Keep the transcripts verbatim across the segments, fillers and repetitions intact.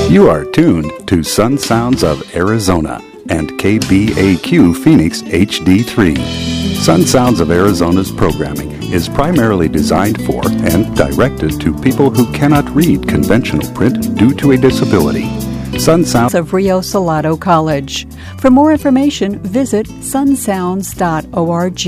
You are tuned to Sun Sounds of Arizona and K B A Q Phoenix H D three. Sun Sounds of Arizona's programming is primarily designed for and directed to people who cannot read conventional print due to a disability. Sun Sounds of Rio Salado College. For more information, visit sun sounds dot org.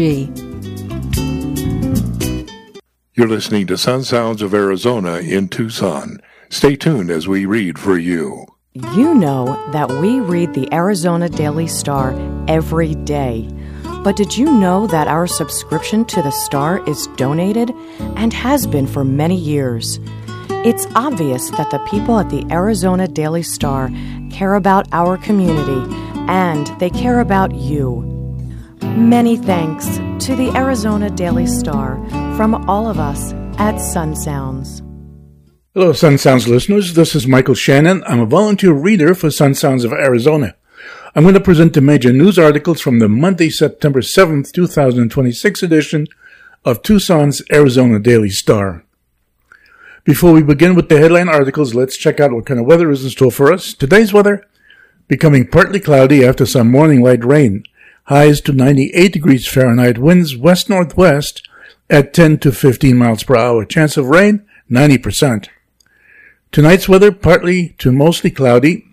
You're listening to Sun Sounds of Arizona in Tucson. Stay tuned as we read for you. You know that we read the Arizona Daily Star every day. But did you know that our subscription to the Star is donated and has been for many years? It's obvious that the people at the Arizona Daily Star care about our community and they care about you. Many thanks to the Arizona Daily Star from all of us at Sun Sounds. Hello, Sun Sounds listeners. This is Michael Shannon. I'm a volunteer reader for Sun Sounds of Arizona. I'm going to present the major news articles from the Monday, September seventh, twenty twenty-six edition of Tucson's Arizona Daily Star. Before we begin with the headline articles, let's check out what kind of weather is in store for us. Today's weather, becoming partly cloudy after some morning light rain. Highs to ninety-eight degrees Fahrenheit, winds west-northwest at ten to fifteen miles per hour. Chance of rain, ninety percent. Tonight's weather, partly to mostly cloudy.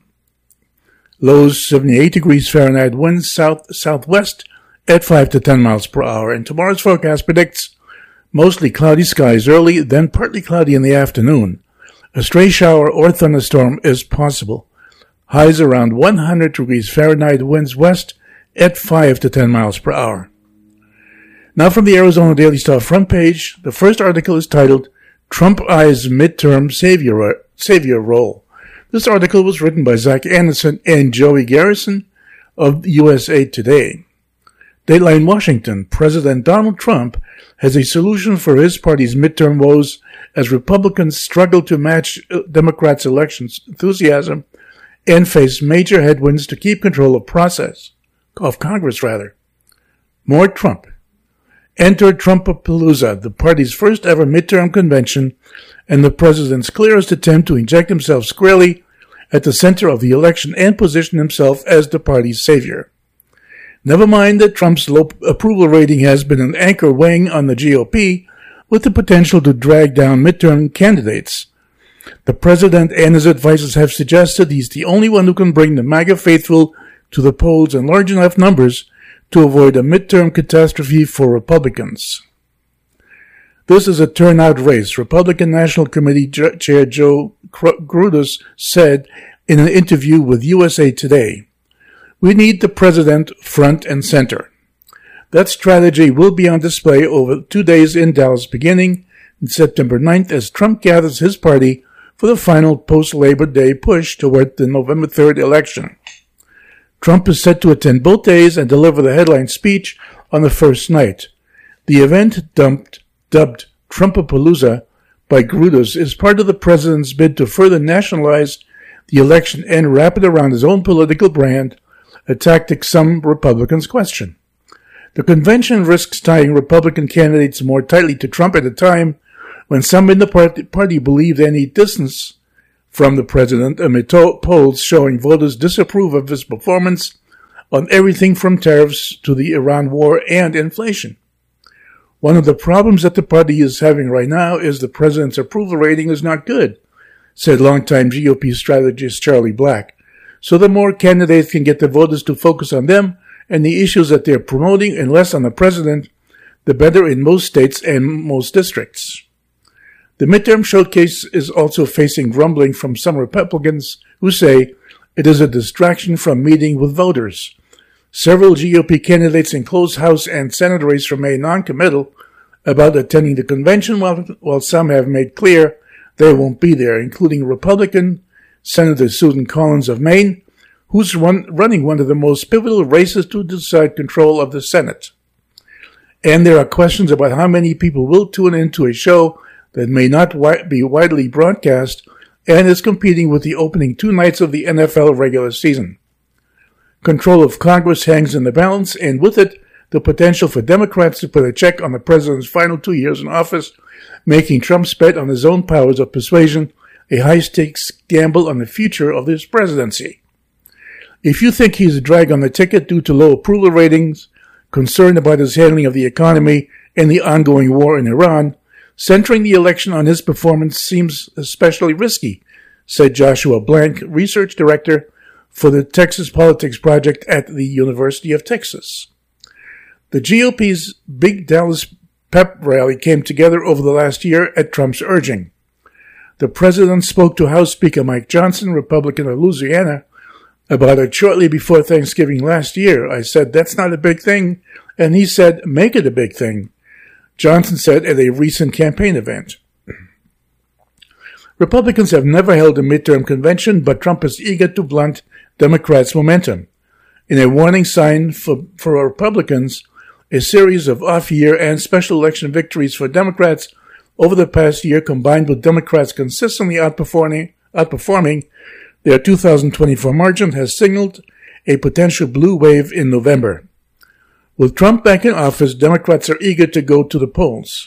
Lows seventy-eight degrees Fahrenheit, winds south-southwest at five to ten miles per hour. And tomorrow's forecast predicts mostly cloudy skies early, then partly cloudy in the afternoon. A stray shower or thunderstorm is possible. Highs around one hundred degrees Fahrenheit, winds west at five to ten miles per hour. Now from the Arizona Daily Star front page, the first article is titled, Trump Eyes Midterm Savior, Savior Role. This article was written by Zach Anderson and Joey Garrison of U S A Today. Dateline Washington, President Donald Trump has a solution for his party's midterm woes as Republicans struggle to match Democrats' election enthusiasm and face major headwinds to keep control of process, of Congress rather. More Trump. Enter Trumpapalooza, the party's first ever midterm convention and the president's clearest attempt to inject himself squarely at the center of the election and position himself as the party's savior. Never mind that Trump's low approval rating has been an anchor weighing on the G O P with the potential to drag down midterm candidates. The president and his advisors have suggested he's the only one who can bring the MAGA faithful to the polls in large enough numbers to avoid a midterm catastrophe for Republicans. This is a turnout race, Republican National Committee Chair Joe Grudas said in an interview with U S A Today. We need the president front and center. That strategy will be on display over two days in Dallas beginning on September ninth as Trump gathers his party for the final post-Labor Day push toward the November third election. Trump is set to attend both days and deliver the headline speech on the first night. The event, dumped, dubbed Trumpapalooza by Grudas, is part of the president's bid to further nationalize the election and wrap it around his own political brand, a tactic some Republicans question. The convention risks tying Republican candidates more tightly to Trump at a time when some in the party, party believe they need distance from the president amid to- polls showing voters disapprove of his performance on everything from tariffs to the Iran war and inflation. One of the problems that the party is having right now is the president's approval rating is not good, said longtime G O P strategist Charlie Black. So the more candidates can get the voters to focus on them and the issues that they're promoting and less on the president, the better in most states and most districts. The midterm showcase is also facing grumbling from some Republicans who say it is a distraction from meeting with voters. Several G O P candidates in closed House and Senate race remain non-committal about attending the convention, while, while some have made clear they won't be there, including Republican Senator Susan Collins of Maine, who's run, running one of the most pivotal races to decide control of the Senate. And there are questions about how many people will tune into a show that may not wi- be widely broadcast and is competing with the opening two nights of the N F L regular season. Control of Congress hangs in the balance, and with it, the potential for Democrats to put a check on the president's final two years in office, making Trump's bet on his own powers of persuasion a high-stakes gamble on the future of his presidency. If you think he's a drag on the ticket due to low approval ratings, concern about his handling of the economy and the ongoing war in Iran, centering the election on his performance seems especially risky, said Joshua Blank, research director for the Texas Politics Project at the University of Texas. The G O P's big Dallas pep rally came together over the last year at Trump's urging. The president spoke to House Speaker Mike Johnson, Republican of Louisiana, about it shortly before Thanksgiving last year. I said, that's not a big thing. And he said, make it a big thing. Johnson said at a recent campaign event. Republicans have never held a midterm convention, but Trump is eager to blunt Democrats' momentum. In a warning sign for, for Republicans, a series of off-year and special election victories for Democrats over the past year, combined with Democrats consistently outperforming, outperforming their two thousand twenty-four margin, has signaled a potential blue wave in November. With Trump back in office, Democrats are eager to go to the polls.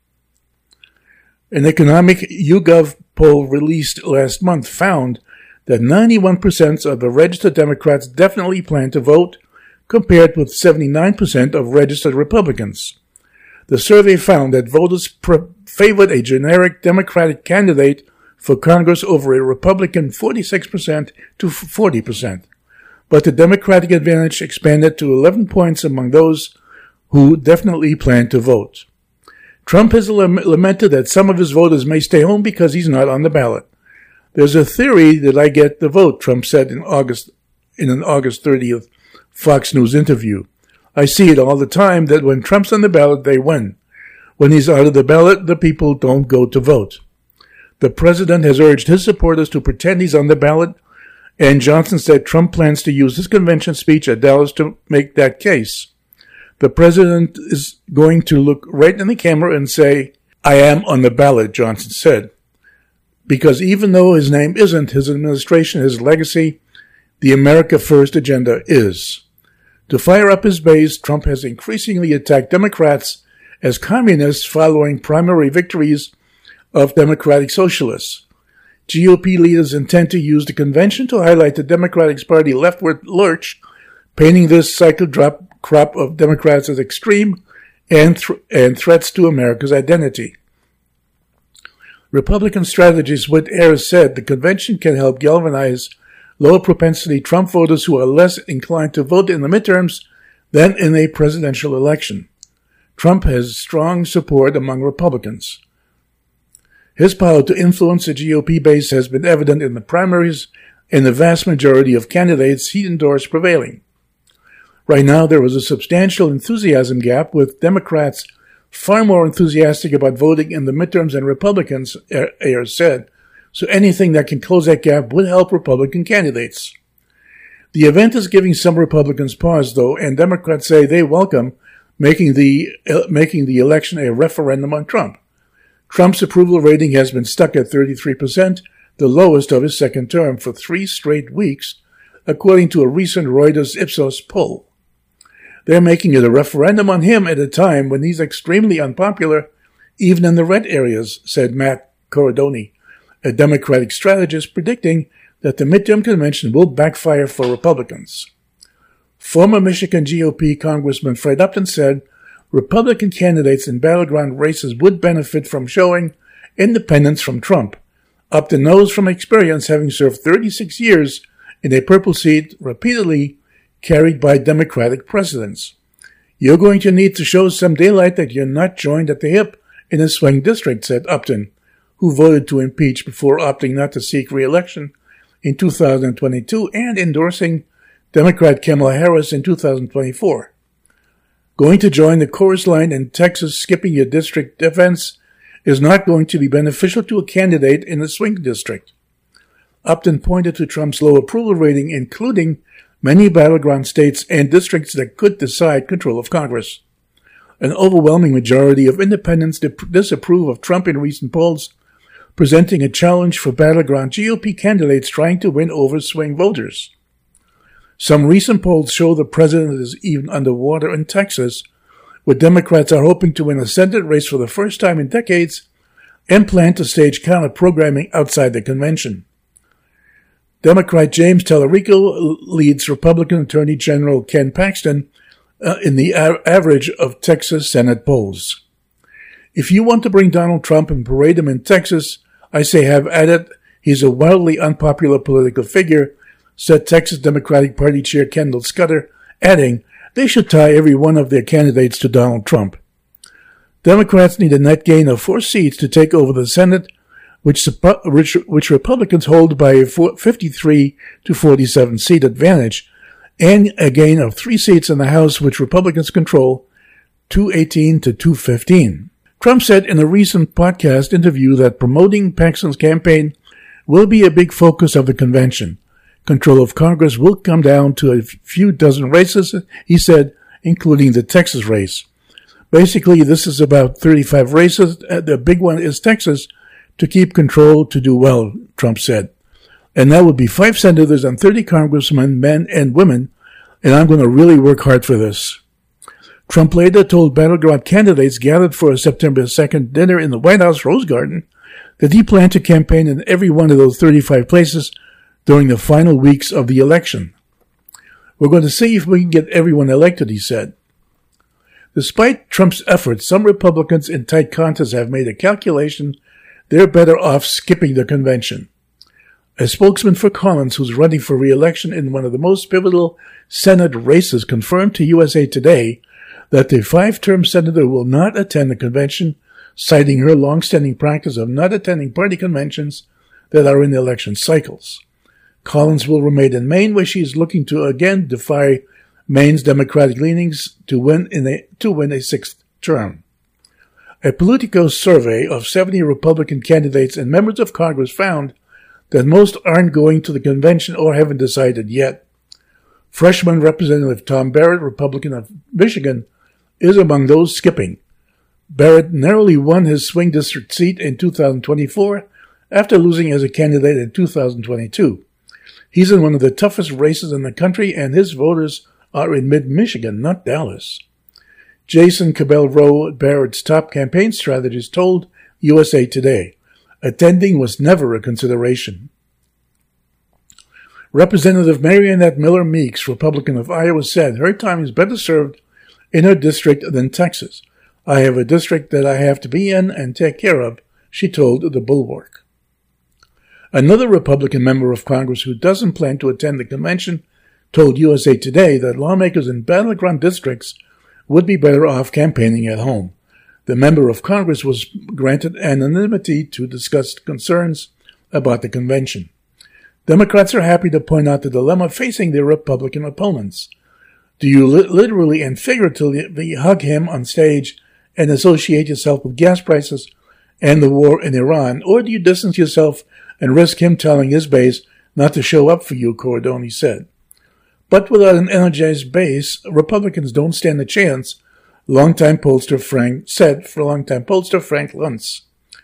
An economic YouGov poll released last month found that ninety-one percent of the registered Democrats definitely plan to vote, compared with seventy-nine percent of registered Republicans. The survey found that voters pre- favored a generic Democratic candidate for Congress over a Republican forty-six percent to forty percent. But the Democratic advantage expanded to eleven points among those who definitely plan to vote. Trump has lamented that some of his voters may stay home because he's not on the ballot. There's a theory that I get the vote, Trump said in August, in an August thirtieth Fox News interview. I see it all the time that when Trump's on the ballot, they win. When he's out of the ballot, the people don't go to vote. The president has urged his supporters to pretend he's on the ballot, and Johnson said Trump plans to use his convention speech at Dallas to make that case. The president is going to look right in the camera and say, I am on the ballot, Johnson said. Because even though his name isn't, his administration, his legacy, the America First agenda is. To fire up his base, Trump has increasingly attacked Democrats as communists following primary victories of Democratic Socialists. G O P leaders intend to use the convention to highlight the Democratic Party leftward lurch, painting this cycle drop crop of Democrats as extreme and, th- and threats to America's identity. Republican strategist Whit Ayers said the convention can help galvanize lower propensity Trump voters who are less inclined to vote in the midterms than in a presidential election. Trump has strong support among Republicans. His power to influence the G O P base has been evident in the primaries and the vast majority of candidates he endorsed prevailing. Right now, there is a substantial enthusiasm gap, with Democrats far more enthusiastic about voting in the midterms than Republicans, Ayers said, so anything that can close that gap would help Republican candidates. The event is giving some Republicans pause, though, and Democrats say they welcome making the uh, making the election a referendum on Trump. Trump's approval rating has been stuck at thirty-three percent, the lowest of his second term, for three straight weeks, according to a recent Reuters Ipsos poll. They're making it a referendum on him at a time when he's extremely unpopular, even in the red areas, said Matt Corradoni, a Democratic strategist, predicting that the midterm convention will backfire for Republicans. Former Michigan G O P Congressman Fred Upton said Republican candidates in battleground races would benefit from showing independence from Trump. Upton knows from experience, having served thirty-six years in a purple seat repeatedly carried by Democratic presidents. You're going to need to show some daylight that you're not joined at the hip in a swing district, said Upton, who voted to impeach before opting not to seek re-election in two thousand twenty-two and endorsing Democrat Kamala Harris in two thousand twenty-four. Going to join the chorus line in Texas, skipping your district defense, is not going to be beneficial to a candidate in a swing district. Upton pointed to Trump's low approval rating, including many battleground states and districts that could decide control of Congress. An overwhelming majority of independents disapprove of Trump in recent polls, presenting a challenge for battleground G O P candidates trying to win over swing voters. Some recent polls show the president is even underwater in Texas, where Democrats are hoping to win a Senate race for the first time in decades and plan to stage counter-programming outside the convention. Democrat James Tallarico leads Republican Attorney General Ken Paxton uh, in the a- average of Texas Senate polls. If you want to bring Donald Trump and parade him in Texas, I say have at it. He's a wildly unpopular political figure, said Texas Democratic Party Chair Kendall Scudder, adding, they should tie every one of their candidates to Donald Trump. Democrats need a net gain of four seats to take over the Senate, which, which, which Republicans hold by a fifty-three to forty-seven seat advantage, and a gain of three seats in the House, which Republicans control, two eighteen to two fifteen. Trump said in a recent podcast interview that promoting Paxton's campaign will be a big focus of the convention. Control of Congress will come down to a few dozen races, he said, including the Texas race. Basically, this is about thirty-five races. The big one is Texas, to keep control, to do well, Trump said. And that would be five senators and thirty congressmen, men and women, and I'm going to really work hard for this. Trump later told battleground candidates gathered for a September second dinner in the White House Rose Garden that he planned to campaign in every one of those thirty-five places during the final weeks of the election. We're going to see if we can get everyone elected, he said. Despite Trump's efforts, some Republicans in tight contests have made a calculation they're better off skipping the convention. A spokesman for Collins, who's running for re-election in one of the most pivotal Senate races, confirmed to U S A Today that the five-term senator will not attend the convention, citing her long-standing practice of not attending party conventions that are in election cycles. Collins will remain in Maine, where she is looking to again defy Maine's Democratic leanings to win in a, to win a sixth term. A Politico survey of seventy Republican candidates and members of Congress found that most aren't going to the convention or haven't decided yet. Freshman Representative Tom Barrett, Republican of Michigan, is among those skipping. Barrett narrowly won his swing district seat in two thousand twenty-four after losing as a candidate in two thousand twenty-two. He's in one of the toughest races in the country, and his voters are in mid-Michigan, not Dallas. Jason Cabell-Rowe, Barrett's top campaign strategist, told U S A Today, attending was never a consideration. Representative Mariannette Miller Meeks, Republican of Iowa, said her time is better served in her district than Texas. I have a district that I have to be in and take care of, she told the Bulwark. Another Republican member of Congress who doesn't plan to attend the convention told U S A Today that lawmakers in battleground districts would be better off campaigning at home. The member of Congress was granted anonymity to discuss concerns about the convention. Democrats are happy to point out the dilemma facing their Republican opponents. Do you li- literally and figuratively hug him on stage and associate yourself with gas prices and the war in Iran, or do you distance yourself and risk him telling his base not to show up for you, Cordoni said. But without an energized base, Republicans don't stand a chance, longtime pollster Frank said for longtime pollster Frank Luntz.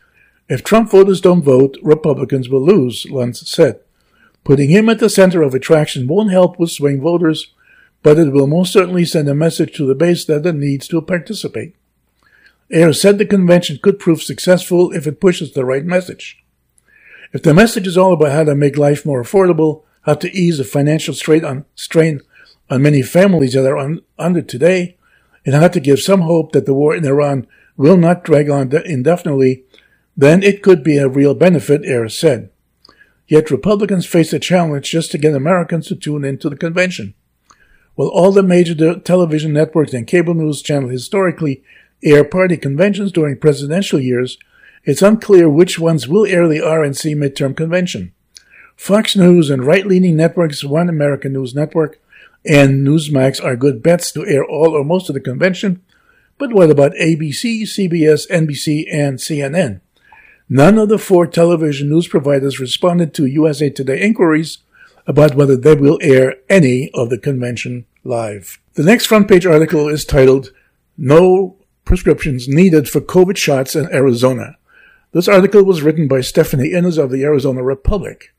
If Trump voters don't vote, Republicans will lose, Luntz said. Putting him at the center of attraction won't help with swing voters, but it will most certainly send a message to the base that it needs to participate. Ayers said the convention could prove successful if it pushes the right message. If the message is all about how to make life more affordable, how to ease the financial strain on, strain on many families that are un, under today, and how to give some hope that the war in Iran will not drag on indefinitely, then it could be a real benefit, Ayers said. Yet Republicans face a challenge just to get Americans to tune into the convention. While all the major de- television networks and cable news channels historically air party conventions during presidential years, it's unclear which ones will air the R N C midterm convention. Fox News and right-leaning networks One American News Network and Newsmax are good bets to air all or most of the convention, but what about A B C, C B S, N B C, and C N N? None of the four television news providers responded to U S A Today inquiries about whether they will air any of the convention live. The next front-page article is titled, No Prescriptions Needed for COVID Shots in Arizona. This article was written by Stephanie Innes of the Arizona Republic.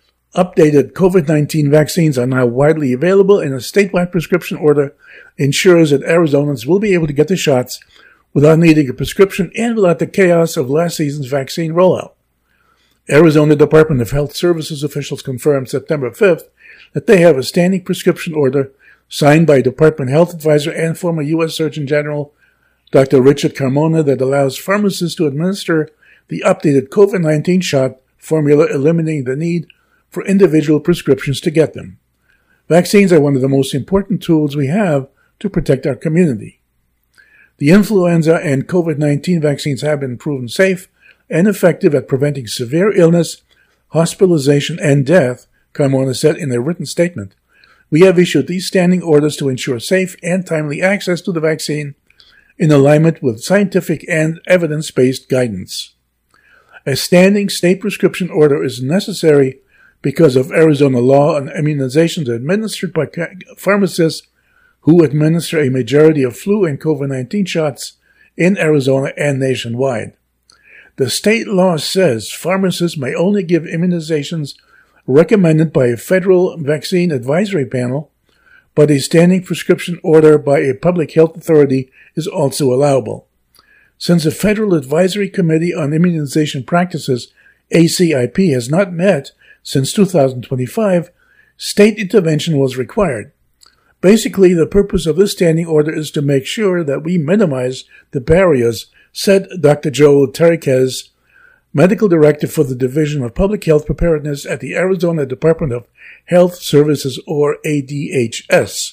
Updated COVID nineteen vaccines are now widely available, and a statewide prescription order ensures that Arizonans will be able to get the shots without needing a prescription and without the chaos of last season's vaccine rollout. Arizona Department of Health Services officials confirmed September fifth that they have a standing prescription order signed by Department Health Advisor and former U S Surgeon General Doctor Richard Carmona that allows pharmacists to administer the updated COVID nineteen shot formula, eliminating the need for individual prescriptions to get them. Vaccines are one of the most important tools we have to protect our community. The influenza and COVID nineteen vaccines have been proven safe and effective at preventing severe illness, hospitalization, and death, Carmona said in a written statement. We have issued these standing orders to ensure safe and timely access to the vaccine in alignment with scientific and evidence-based guidance. A standing state prescription order is necessary because of Arizona law on immunizations administered by pharmacists who administer a majority of flu and COVID nineteen shots in Arizona and nationwide. The state law says pharmacists may only give immunizations recommended by a federal vaccine advisory panel, but a standing prescription order by a public health authority is also allowable. Since the Federal Advisory Committee on Immunization Practices, A C I P, has not met since two thousand twenty-five, state intervention was required. Basically, the purpose of this standing order is to make sure that we minimize the barriers, said Doctor Joel Terriquez, Medical Director for the Division of Public Health Preparedness at the Arizona Department of Health Services, or A D H S.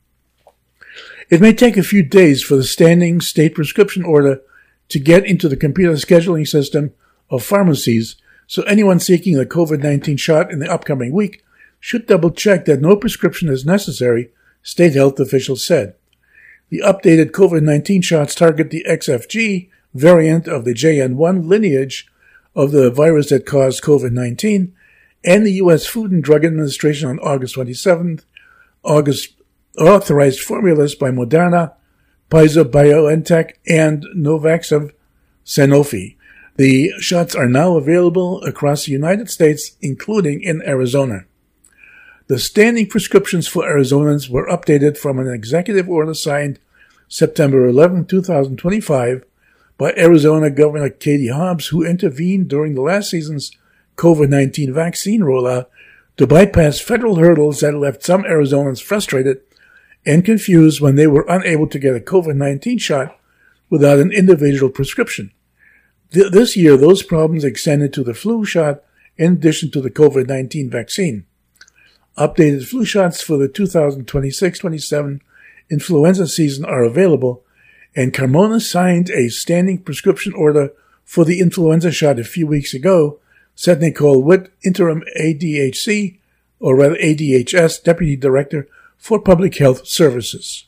It may take a few days for the standing state prescription order to get into the computer scheduling system of pharmacies, so anyone seeking a COVID nineteen shot in the upcoming week should double-check that no prescription is necessary, state health officials said. The updated COVID nineteen shots target the X F G variant of the J N one lineage of the virus that caused COVID nineteen, and the U S Food and Drug Administration on August twenty-seventh August authorized formulas by Moderna, Pfizer-BioNTech, and Novavax Sanofi. The shots are now available across the United States, including in Arizona. The standing prescriptions for Arizonans were updated from an executive order signed September eleventh, twenty twenty-five by Arizona Governor Katie Hobbs, who intervened during the last season's COVID nineteen vaccine rollout to bypass federal hurdles that left some Arizonans frustrated and confused when they were unable to get a COVID nineteen shot without an individual prescription. Th- this year, those problems extended to the flu shot in addition to the COVID nineteen vaccine. Updated flu shots for the two thousand twenty-six twenty-seven influenza season are available, and Carmona signed a standing prescription order for the influenza shot a few weeks ago, said Nicole Witt, interim A D H C, or rather A D H S, Deputy Director for Public Health Services.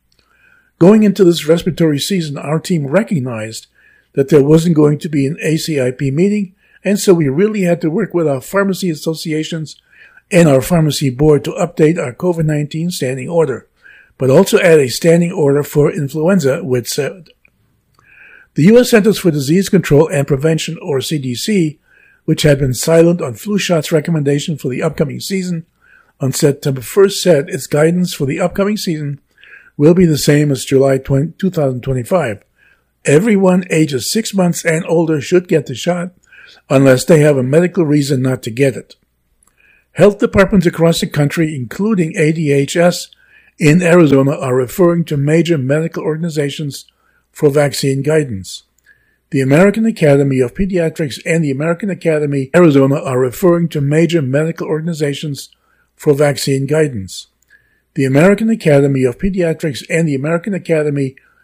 Going into this respiratory season, our team recognized that there wasn't going to be an A C I P meeting, and so we really had to work with our pharmacy associations and our pharmacy board to update our COVID nineteen standing order, but also add a standing order for influenza, Witt said. The U S Centers for Disease Control and Prevention, or C D C, which had been silent on flu shots recommendation for the upcoming season, on September first said its guidance for the upcoming season will be the same as July twenty twenty-five. Everyone ages six months and older should get the shot unless they have a medical reason not to get it. Health departments across the country, including A D H S in Arizona, are referring to major medical organizations for vaccine guidance. The American Academy of Pediatrics and the American Academy Arizona are referring to major medical organizations for vaccine guidance. The American Academy of Pediatrics and the American Academy